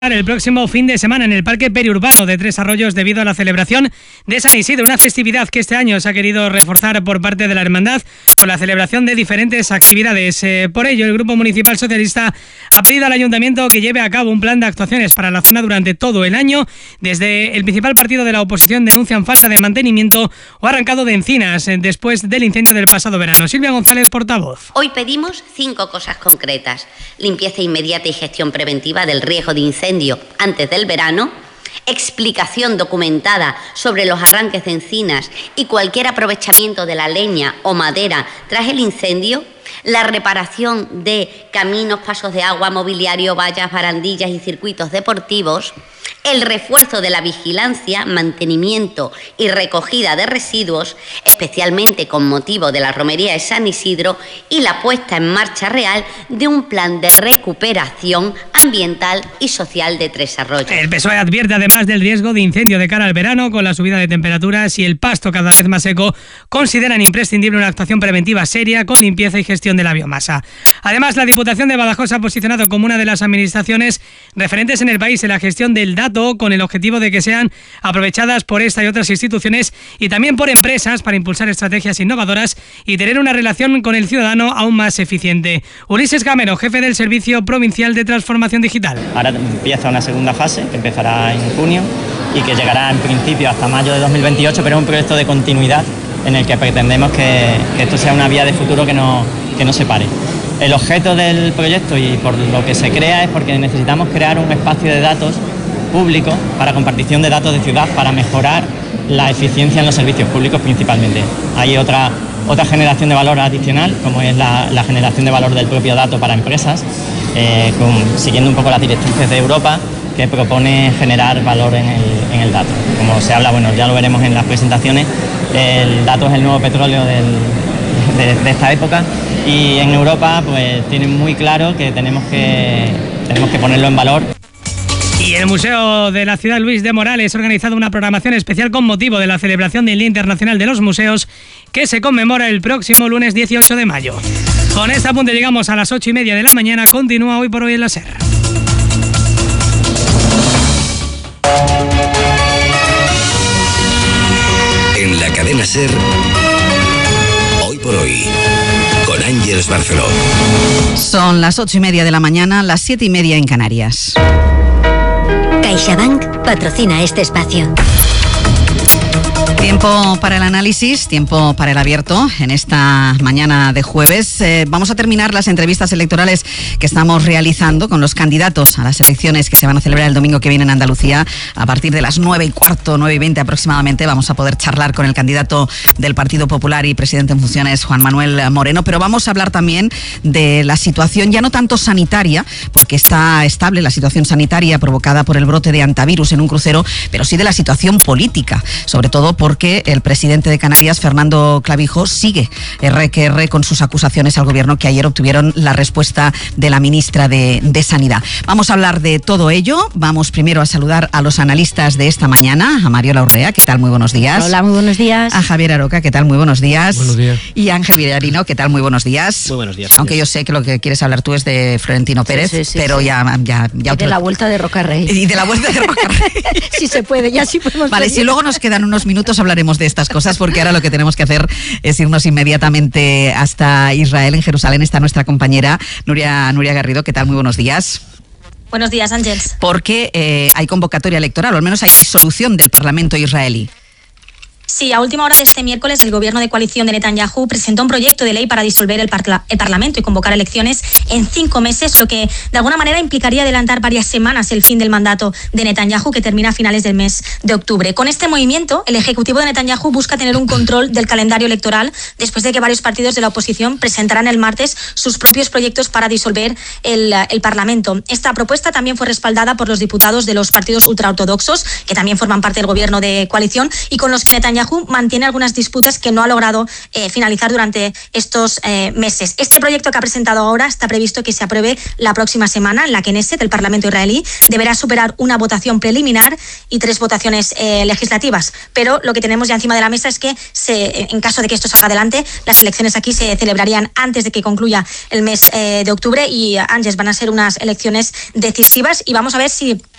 El próximo fin de semana en el Parque Periurbano de Tres Arroyos debido a la celebración de San Isidro, una festividad que este año se ha querido reforzar por parte de la Hermandad con la celebración de diferentes actividades. Por ello, el Grupo Municipal Socialista ha pedido al Ayuntamiento que lleve a cabo un plan de actuaciones para la zona durante todo el año. Desde el principal partido de la oposición denuncian falta de mantenimiento o arrancado de encinas después del incendio del pasado verano. Silvia González, portavoz. Hoy pedimos 5 cosas concretas: limpieza inmediata y gestión preventiva del riesgo de incendio antes del verano, explicación documentada sobre los arranques de encinas y cualquier aprovechamiento de la leña o madera tras el incendio, la reparación de caminos, pasos de agua, mobiliario, vallas, barandillas y circuitos deportivos, el refuerzo de la vigilancia, mantenimiento y recogida de residuos, especialmente con motivo de la romería de San Isidro, y la puesta en marcha real de un plan de recuperación ambiental y social de Tres Arroyos. El PSOE advierte además del riesgo de incendio de cara al verano. Con la subida de temperaturas y el pasto cada vez más seco, consideran imprescindible una actuación preventiva seria con limpieza y gestión de la biomasa. Además, la Diputación de Badajoz se ha posicionado como una de las administraciones referentes en el país en la gestión del dato, con el objetivo de que sean aprovechadas por esta y otras instituciones y también por empresas para impulsar estrategias innovadoras y tener una relación con el ciudadano aún más eficiente. Ulises Gamero, jefe del Servicio Provincial de Transformación Digital. Ahora empieza una segunda fase que empezará en junio y que llegará en principio hasta mayo de 2028, pero es un proyecto de continuidad en el que pretendemos que esto sea una vía de futuro que no se pare. El objeto del proyecto y por lo que se crea es porque necesitamos crear un espacio de datos público para compartición de datos de ciudad para mejorar la eficiencia en los servicios públicos principalmente. Hay otra generación de valor adicional, como es la generación de valor del propio dato para empresas, siguiendo un poco las directrices de Europa, que propone generar valor en el dato. Como se habla, bueno, ya lo veremos en las presentaciones, el dato es el nuevo petróleo de esta época, y en Europa pues tienen muy claro que tenemos que ponerlo en valor. Y el Museo de la Ciudad Luis de Morales ha organizado una programación especial con motivo de la celebración del Día Internacional de los Museos, que se conmemora el próximo lunes 18 de mayo. Con este apunte llegamos a las 8:30 de la mañana. Continúa Hoy por Hoy en la SER. En la cadena SER, Hoy por Hoy, con Ángeles Barceló. Son las 8:30 de la mañana, las 7:30 en Canarias. CaixaBank patrocina este espacio. Tiempo para el análisis, tiempo para el abierto en esta mañana de jueves. Vamos a terminar las entrevistas electorales que estamos realizando con los candidatos a las elecciones que se van a celebrar el domingo que viene en Andalucía. A partir de las 9:15, 9:20 aproximadamente, vamos a poder charlar con el candidato del Partido Popular y presidente en funciones, Juan Manuel Moreno. Pero vamos a hablar también de la situación, ya no tanto sanitaria, porque está estable la situación sanitaria provocada por el brote de hantavirus en un crucero, pero sí de la situación política, sobre todo porque el presidente de Canarias, Fernando Clavijo, sigue R con sus acusaciones al gobierno, que ayer obtuvieron la respuesta de la ministra de Sanidad. Vamos a hablar de todo ello. Vamos primero a saludar a los analistas de esta mañana, a Mariola Urrea, ¿qué tal? Muy buenos días. Hola, muy buenos días. A Javier Aroca, ¿qué tal? Muy buenos días. Buenos días. Y a Ángel Villarino, ¿qué tal? Muy buenos días. Muy buenos días. Aunque yo sé que lo que quieres hablar tú es de Florentino Pérez, sí, pero sí. ya Y de la vuelta de Rocarrey. Y de la vuelta de Rocarrey. Si se puede, ya sí podemos. Vale, pedir. si luego nos quedan unos minutos hablaremos de estas cosas, porque ahora lo que tenemos que hacer es irnos inmediatamente hasta Israel. En Jerusalén está nuestra compañera Nuria Garrido. ¿Qué tal? Muy buenos días. Buenos días, Ángels. Porque hay convocatoria electoral, o al menos hay disolución del Parlamento israelí. Sí, a última hora de este miércoles, el gobierno de coalición de Netanyahu presentó un proyecto de ley para disolver el Parlamento y convocar elecciones en 5 meses, lo que de alguna manera implicaría adelantar varias semanas el fin del mandato de Netanyahu, que termina a finales del mes de octubre. Con este movimiento, el ejecutivo de Netanyahu busca tener un control del calendario electoral después de que varios partidos de la oposición presentaran el martes sus propios proyectos para disolver el Parlamento. Esta propuesta también fue respaldada por los diputados de los partidos ultraortodoxos, que también forman parte del gobierno de coalición y con los que Netanyahu mantiene algunas disputas que no ha logrado finalizar durante estos meses. Este proyecto que ha presentado ahora está previsto que se apruebe la próxima semana en la Knesset, el Parlamento israelí. Deberá superar una votación preliminar y 3 votaciones legislativas. Pero lo que tenemos ya encima de la mesa es que, en caso de que esto salga adelante, las elecciones aquí se celebrarían antes de que concluya el mes de octubre y, Ángeles, van a ser unas elecciones decisivas y vamos a ver si